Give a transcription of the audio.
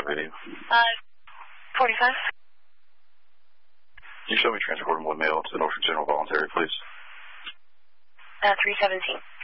video? 45. Can you show me transport one mail to Norfolk General Voluntary, please? 317.